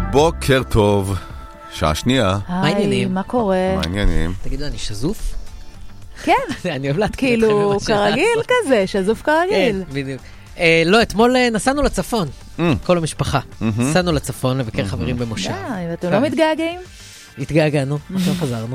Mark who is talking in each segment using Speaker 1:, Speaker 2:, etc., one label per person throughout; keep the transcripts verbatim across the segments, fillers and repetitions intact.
Speaker 1: בוקר טוב, שעה שנייה.
Speaker 2: היי, מה קורה?
Speaker 1: מה העניינים?
Speaker 3: תגידו, אני שזוף?
Speaker 2: כן.
Speaker 3: אני אוהב להתקיד
Speaker 2: כאילו, כרגיל כזה, שזוף כרגיל.
Speaker 3: כן, בדיוק. לא, אתמול נסענו לצפון, כל המשפחה. נסענו לצפון לבקר חברים במושב.
Speaker 2: די, ואתם לא מתגעגעים?
Speaker 3: התגעגענו, עכשיו חזרנו.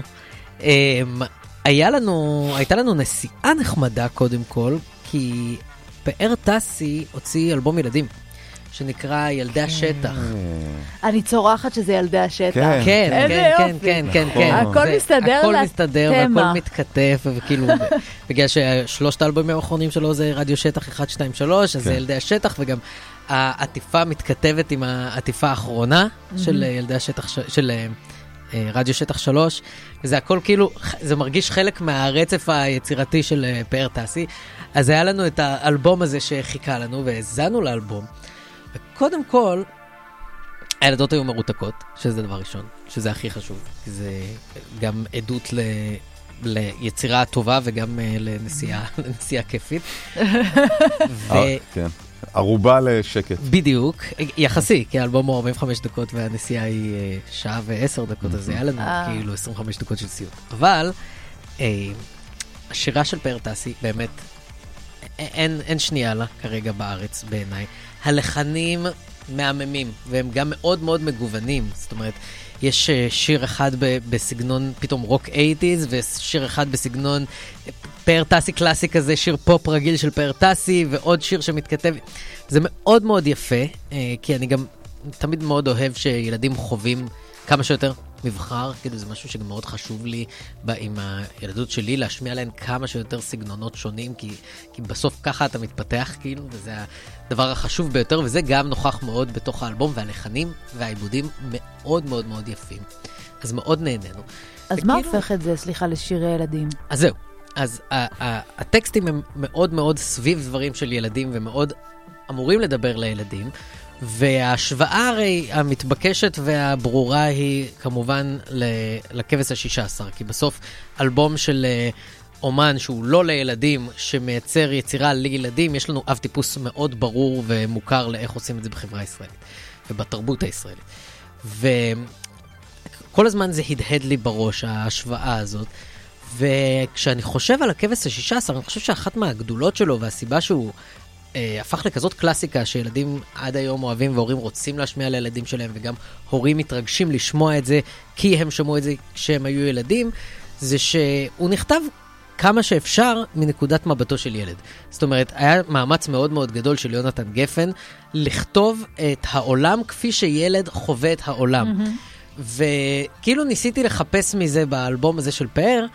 Speaker 3: היה לנו, הייתה לנו נסיעה נחמדה קודם כל, כי פאר טסי הוציא אלבום ילדים, שנקרא ילדי השטח.
Speaker 2: אני צורחת שזה ילדי השטח.
Speaker 3: כן, כן, כן, כן, כן, כן.
Speaker 2: הכל מסתדר
Speaker 3: הכל מסתדר והכל מתכתף, וכאילו, בגלל ששלושת האלבומים האחרונים שלו זה רדיו שטח אחת, שתיים, שלוש, אז זה ילדי השטח, וגם העטיפה מתכתבת עם העטיפה האחרונה של ילדי השטח, של רדיו שטח שלוש, וזה הכל כאילו, זה מרגיש חלק מהרצף היצירתי של פאר טסי. אז היה לנו את האלבום הזה שחיכה לנו, והזנו לאלבום. וקודם כל, הילדות היו מרותקות, שזה דבר ראשון, שזה הכי חשוב. זה גם עדות ל... ליצירה טובה וגם לנסיעה, לנסיעה כיפית. ו...
Speaker 1: כן. ערובה לשקט.
Speaker 3: בדיוק, יחסי, כי האלבום הוא ארבעים וחמש דקות והנסיעה היא שעה ועשר דקות, אז היה לנו כאילו עשרים וחמש דקות של סיוט. אבל השירה של פאר טסי באמת, אין, אין שנייה לה כרגע בארץ בעיניי. הלחנים מהממים, והם גם מאוד מאוד מגוונים. זאת אומרת, יש שיר אחד ב- בסגנון פתאום רוק שמונים, ושיר אחד בסגנון פאר טסי קלאסי כזה, שיר פופ רגיל של פאר טסי, ועוד שיר שמתכתב. זה מאוד מאוד יפה, כי אני גם תמיד מאוד אוהב שילדים חווים כמה שיותר מבחר, כאילו זה משהו שגם מאוד חשוב לי עם הילדות שלי, להשמיע להן כמה שיותר סגנונות שונים, כי, כי בסוף ככה אתה מתפתח, כאילו, וזה הדבר החשוב ביותר, וזה גם נוכח מאוד בתוך האלבום, והלחנים והעיבודים מאוד מאוד מאוד יפים. אז מאוד נהנינו.
Speaker 2: אז וכאילו... מה הופך את זה, סליחה, לשירי ילדים?
Speaker 3: אז זהו. אז הטקסטים הם מאוד מאוד סביב דברים של ילדים, ומאוד אמורים לדבר לילדים, וההשוואה הרי המתבקשת והברורה היא כמובן לכבש השישה עשר, כי בסוף אלבום של אומן שהוא לא לילדים, שמייצר יצירה לילדים, יש לנו אב טיפוס מאוד ברור ומוכר לאיך עושים את זה בחברה הישראלית ובתרבות הישראלית. וכל הזמן זה הדהד לי בראש, ההשוואה הזאת. וכשאני חושב על הכבש השישה עשר, אני חושב שאחת מהגדולות שלו והסיבה שהוא הפך לכזאת קלאסיקה שילדים עד היום אוהבים והורים רוצים להשמיע לילדים שלהם, וגם הורים מתרגשים לשמוע את זה כי הם שמעו את זה כשהם היו ילדים, זה שהוא נכתב כמה שאפשר מנקודת מבטו של ילד. זאת אומרת, היה מאמץ מאוד מאוד גדול to יונתן גפן לכתוב את העולם כפי שילד חווה את העולם. Mm-hmm. וכאילו ניסיתי לחפש מזה באלבום הזה של פאר,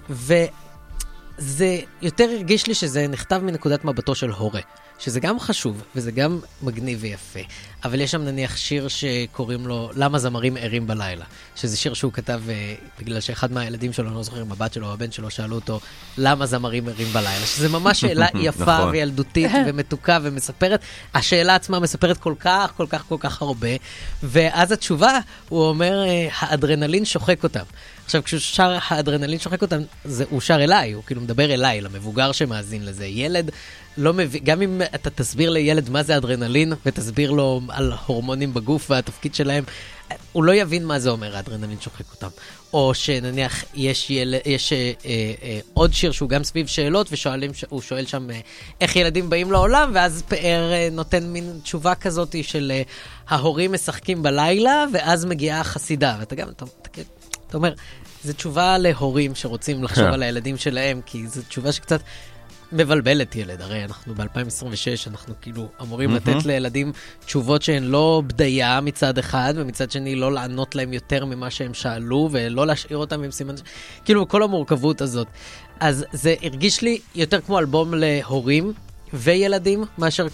Speaker 3: וזה יותר הרגיש לי שזה נכתב מנקודת מבטו של הורה. שזה גם חשוב, וזה גם מגניב ויפה. אבל יש שם נניח שיר שקוראים לו למה זמרים ערים בלילה. שזה שיר שהוא כתב בגלל שאחד מהילדים שלו, אני לא זוכר אם הבת שלו או הבן שלו, שאלו אותו למה זמרים ערים בלילה. שזה ממש שאלה יפה וילדותית ומתוקה ומספרת. השאלה עצמה מספרת כל כך, כל כך, כל כך הרבה. ואז התשובה, הוא אומר, האדרנלין שוחק אותם. עכשיו, כשהוא שר האדרנלין שוחק אותם, זה, הוא שר אליי, הוא כאילו מדבר אליי, למבוגר שמאזין לזה. ילד לא מבין, גם אם אתה תסביר לילד מה זה אדרנלין, ותסביר לו על הורמונים בגוף והתפקיד שלהם, הוא לא יבין מה זה אומר, האדרנלין שוחק אותם. או שנניח יש, יל... יש אה, אה, עוד שיר שהוא גם סביב שאלות, והוא שואל שם אה, איך ילדים באים לעולם, ואז פאר אה, נותן מין תשובה כזאת של אה, ההורים משחקים בלילה, ואז מגיעה החסידה. ואתה גם, אתה, אתה, אתה אומר, זו תשובה להורים שרוצים לחשוב על הילדים שלהם, כי זו תשובה שקצת מבלבלת ילד. הרי אנחנו ב-אלפיים עשרים ושש, אנחנו כאילו אמורים לתת לילדים תשובות שהן לא בדיה מצד אחד, ומצד שני לא לענות להם יותר ממה שהם שאלו, ולא להשאיר אותם עם סימן, כאילו כל המורכבות הזאת. אז זה הרגיש לי יותר כמו אלבום להורים וילדים, מאשר